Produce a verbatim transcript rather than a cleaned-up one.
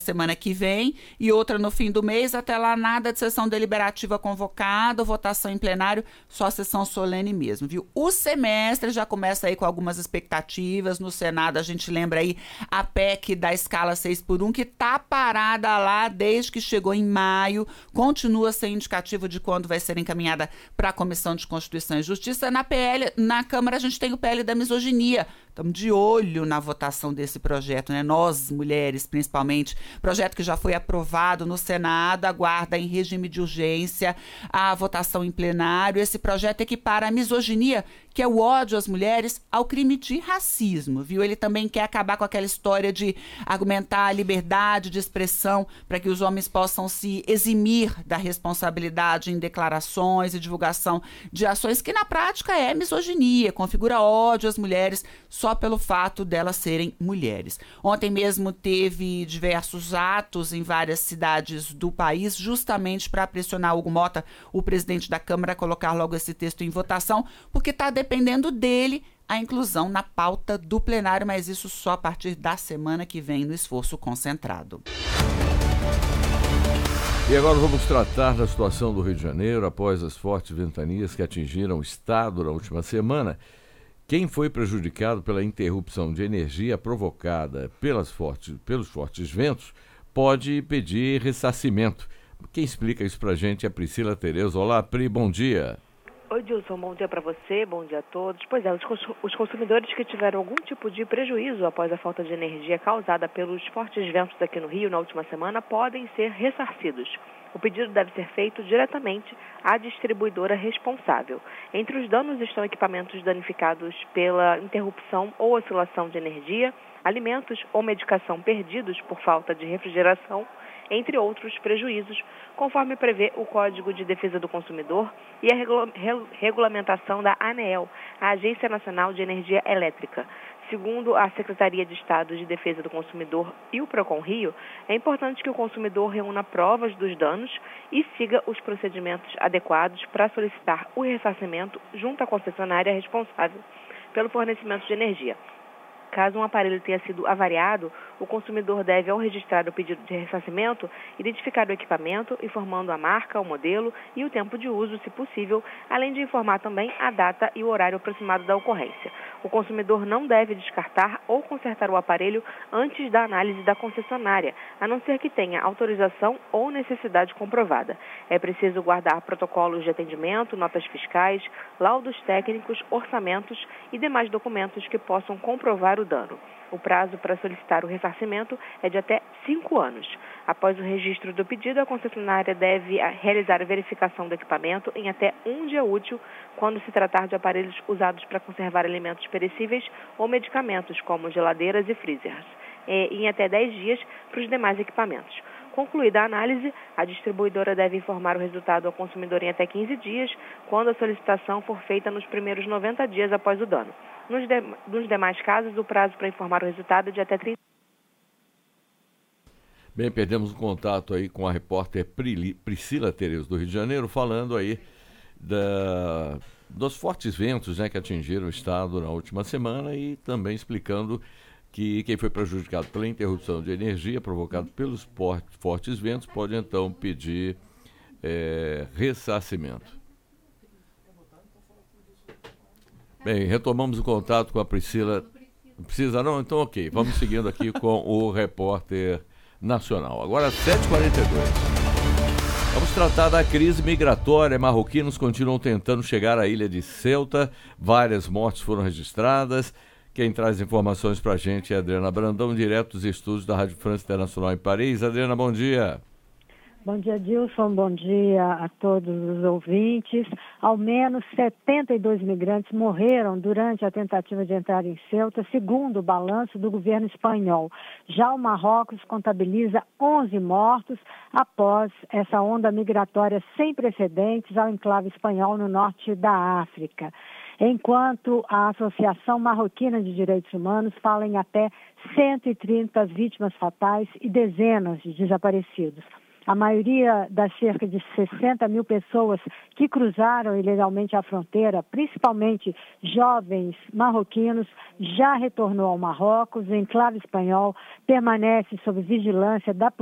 semana que vem e outra no fim do mês. Até lá nada de sessão deliberativa convocada, votação em plenário, só sessão solene mesmo, viu? O semestre já começa aí com algumas expectativas. No Senado a gente lembra aí a P E C da escala seis por um, que tá parada lá desde que chegou em maio, continua sem indicativo de quando vai ser encaminhada para a Comissão de Constituição e Justiça. Na P L, na Câmara a gente tem o P L da misoginia. Estamos de olho na votação desse projeto, né? Nós, mulheres, principalmente. Projeto que já foi aprovado no Senado, aguarda em regime de urgência a votação em plenário. Esse projeto equipara a misoginia, que é o ódio às mulheres, ao crime de racismo, viu? Ele também quer acabar com aquela história de argumentar a liberdade de expressão para que os homens possam se eximir da responsabilidade em declarações e divulgação de ações, que na prática é misoginia, configura ódio às mulheres só pelo fato delas serem mulheres. Ontem mesmo teve diversos atos em várias cidades do país, justamente para pressionar Hugo Mota, o presidente da Câmara, a colocar logo esse texto em votação, porque está dependendo dele a inclusão na pauta do plenário, mas isso só a partir da semana que vem, no esforço concentrado. E agora vamos tratar da situação do Rio de Janeiro após as fortes ventanias que atingiram o estado na última semana. Quem foi prejudicado pela interrupção de energia provocada pelas fortes, pelos fortes ventos pode pedir ressarcimento. Quem explica isso pra gente é a Priscila Tereza. Olá, Pri, bom dia. Oi, Dilson, bom dia para você, bom dia a todos. Pois é, os consumidores que tiveram algum tipo de prejuízo após a falta de energia causada pelos fortes ventos aqui no Rio na última semana podem ser ressarcidos. O pedido deve ser feito diretamente à distribuidora responsável. Entre os danos estão equipamentos danificados pela interrupção ou oscilação de energia, alimentos ou medicação perdidos por falta de refrigeração, entre outros prejuízos, conforme prevê o Código de Defesa do Consumidor e a regula- re- regulamentação da ANEEL, a Agência Nacional de Energia Elétrica. Segundo a Secretaria de Estado de Defesa do Consumidor e o Procon Rio, é importante que o consumidor reúna provas dos danos e siga os procedimentos adequados para solicitar o ressarcimento junto à concessionária responsável pelo fornecimento de energia. Caso um aparelho tenha sido avariado, o consumidor deve, ao registrar o pedido de ressarcimento, identificar o equipamento, informando a marca, o modelo e o tempo de uso, se possível, além de informar também a data e o horário aproximado da ocorrência. O consumidor não deve descartar ou consertar o aparelho antes da análise da concessionária, a não ser que tenha autorização ou necessidade comprovada. É preciso guardar protocolos de atendimento, notas fiscais, laudos técnicos, orçamentos e demais documentos que possam comprovar o dano. O prazo para solicitar o ressarcimento é de até cinco anos. Após o registro do pedido, a concessionária deve realizar a verificação do equipamento em até um dia útil, quando se tratar de aparelhos usados para conservar alimentos perecíveis ou medicamentos, como geladeiras e freezers, e em até dez dias para os demais equipamentos. Concluída a análise, a distribuidora deve informar o resultado ao consumidor em até quinze dias, quando a solicitação for feita nos primeiros noventa dias após o dano. Nos, de, nos demais casos, o prazo para informar o resultado é de até trinta. Bem, perdemos o contato aí com a repórter Priscila Tereza do Rio de Janeiro, falando aí da, dos fortes ventos, né, que atingiram o estado na última semana e também explicando que quem foi prejudicado pela interrupção de energia provocada pelos fortes ventos pode então pedir é, ressarcimento. Bem, retomamos o contato com a Priscila. Não precisa não? Então ok, vamos seguindo aqui com o repórter nacional. Agora sete e quarenta e dois. Vamos tratar da crise migratória. Marroquinos continuam tentando chegar à ilha de Ceuta. Várias mortes foram registradas. Quem traz informações para a gente é a Adriana Brandão, direto dos estúdios da Rádio França Internacional em Paris. Adriana, bom dia. Bom dia, Dilson. Bom dia a todos os ouvintes. Ao menos setenta e dois migrantes morreram durante a tentativa de entrar em Ceuta, segundo o balanço do governo espanhol. Já o Marrocos contabiliza onze mortos após essa onda migratória sem precedentes ao enclave espanhol no norte da África. Enquanto a Associação Marroquina de Direitos Humanos fala em até cento e trinta vítimas fatais e dezenas de desaparecidos. A maioria das cerca de sessenta mil pessoas que cruzaram ilegalmente a fronteira, principalmente jovens marroquinos, já retornou ao Marrocos. O enclave espanhol permanece sob vigilância da